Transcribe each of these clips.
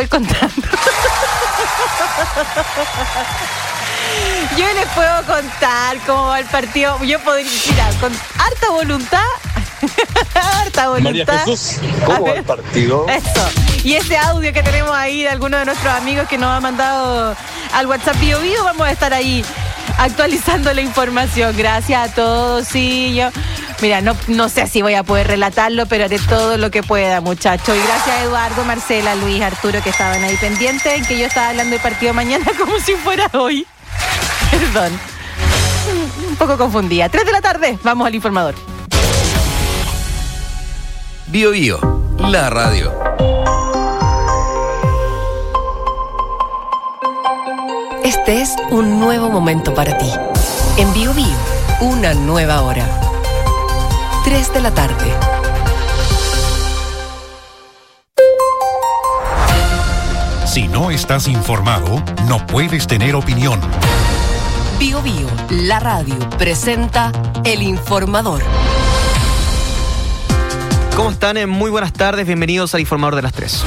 puedo ir contando. Yo les puedo contar cómo va el partido. Yo podría decir con harta voluntad. Harta voluntad. María Jesús, ¿cómo va el partido? Eso. Y ese audio que tenemos ahí de algunos de nuestros amigos que nos ha mandado al WhatsApp Bio Bio, vamos a estar ahí actualizando la información. Gracias a todos. Sí, yo, mira, no sé si voy a poder relatarlo, pero haré todo lo que pueda, muchachos. Y gracias a Eduardo, Marcela, Luis, Arturo, que estaban ahí pendientes, en que yo estaba hablando del partido mañana como si fuera hoy. Perdón. Un poco confundida. 3 de la tarde, vamos al informador. Bio Bio, la radio. Este es un nuevo momento para ti. En Bio Bio, una nueva hora. 3 de la tarde. Si no estás informado, no puedes tener opinión. Bio Bio, la radio, presenta El Informador. ¿Cómo están? Muy buenas tardes, bienvenidos al Informador de las 3.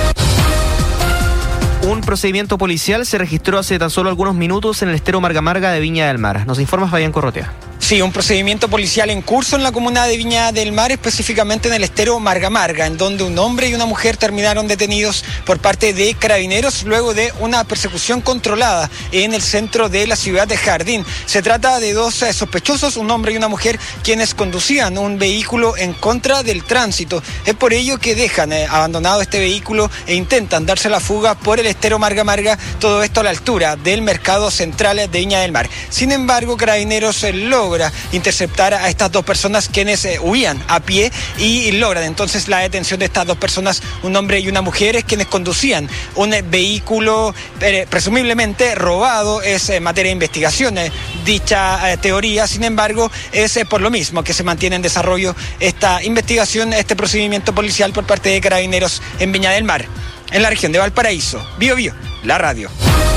Un procedimiento policial se registró hace tan solo algunos minutos en el estero Marga Marga de Viña del Mar. Nos informa Fabián Corrotea. Sí, un procedimiento policial en curso en la comuna de Viña del Mar, específicamente en el estero Marga Marga, en donde un hombre y una mujer terminaron detenidos por parte de carabineros luego de una persecución controlada en el centro de la ciudad de Jardín. Se trata de dos sospechosos, un hombre y una mujer, quienes conducían un vehículo en contra del tránsito. Es por ello que dejan abandonado este vehículo e intentan darse la fuga por el estero Marga Marga, todo esto a la altura del mercado central de Viña del Mar. Sin embargo, carabineros logra interceptar a estas dos personas quienes huían a pie y logran entonces la detención de estas dos personas, un hombre y una mujer, quienes conducían un vehículo presumiblemente robado. Es materia de investigación dicha teoría. Sin embargo, es por lo mismo que se mantiene en desarrollo esta investigación, este procedimiento policial por parte de carabineros en Viña del Mar, en la región de Valparaíso. Bio Bio, la radio.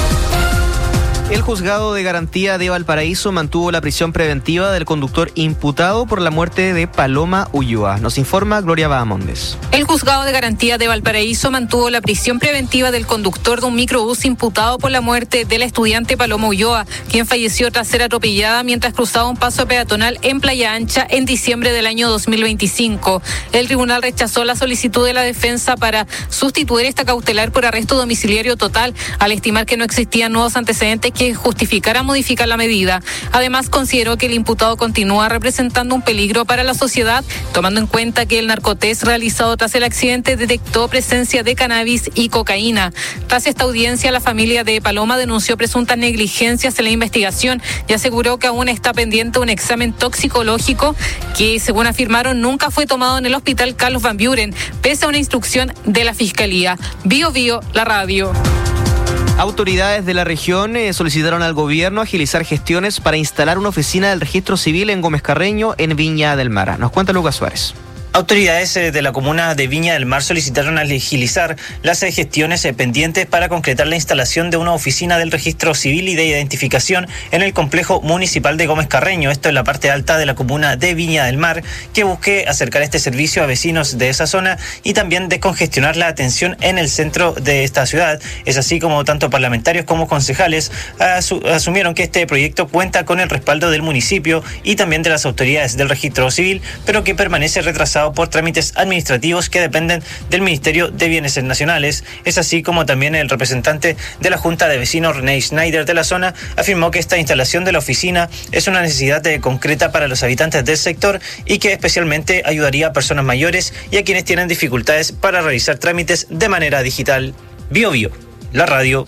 El juzgado de garantía de Valparaíso mantuvo la prisión preventiva del conductor imputado por la muerte de Paloma Ulloa. Nos informa Gloria Bahamondes. El juzgado de garantía de Valparaíso mantuvo la prisión preventiva del conductor de un microbús imputado por la muerte de la estudiante Paloma Ulloa, quien falleció tras ser atropellada mientras cruzaba un paso peatonal en Playa Ancha en diciembre del año 2025. El tribunal rechazó la solicitud de la defensa para sustituir esta cautelar por arresto domiciliario total, al estimar que no existían nuevos antecedentes que justificara modificar la medida. Además, consideró que el imputado continúa representando un peligro para la sociedad, tomando en cuenta que el narcotest realizado tras el accidente detectó presencia de cannabis y cocaína. Tras esta audiencia, la familia de Paloma denunció presuntas negligencias en la investigación y aseguró que aún está pendiente un examen toxicológico que, según afirmaron, nunca fue tomado en el hospital Carlos Van Buren, pese a una instrucción de la Fiscalía. Bio Bio, la radio. Autoridades de la región solicitaron al gobierno agilizar gestiones para instalar una oficina del registro civil en Gómez Carreño, en Viña del Mar. Nos cuenta Lucas Suárez. Autoridades de la comuna de Viña del Mar solicitaron agilizar las gestiones pendientes para concretar la instalación de una oficina del registro civil y de identificación en el complejo municipal de Gómez Carreño, esto en la parte alta de la comuna de Viña del Mar, que busque acercar este servicio a vecinos de esa zona y también descongestionar la atención en el centro de esta ciudad. Es así como tanto parlamentarios como concejales asumieron que este proyecto cuenta con el respaldo del municipio y también de las autoridades del registro civil, pero que permanece retrasado por trámites administrativos que dependen del Ministerio de Bienes Nacionales. Es así como también el representante de la Junta de Vecinos, René Schneider, de la zona, afirmó que esta instalación de la oficina es una necesidad concreta para los habitantes del sector y que especialmente ayudaría a personas mayores y a quienes tienen dificultades para realizar trámites de manera digital. Bio Bio, la radio.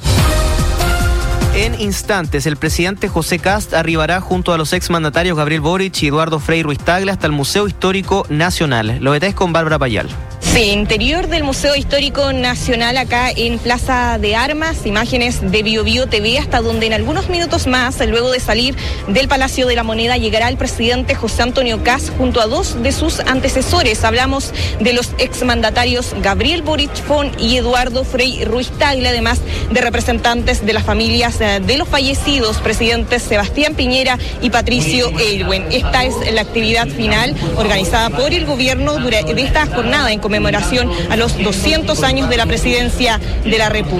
En instantes, el presidente José Kast arribará junto a los exmandatarios Gabriel Boric y Eduardo Frei Ruiz-Tagle hasta el Museo Histórico Nacional. Lo detalles con Bárbara Payal. Sí, interior del Museo Histórico Nacional, acá en Plaza de Armas, imágenes de Bio Bio TV, hasta donde en algunos minutos más, luego de salir del Palacio de la Moneda, llegará el presidente José Antonio Kast junto a dos de sus antecesores. Hablamos de los exmandatarios Gabriel Boric y Eduardo Frei Ruiz-Tagle, además de representantes de las familias de los fallecidos presidentes Sebastián Piñera y Patricio Aylwin. Esta es la actividad final organizada por el gobierno de esta jornada en conmemoración a los 200 años de la presidencia de la República.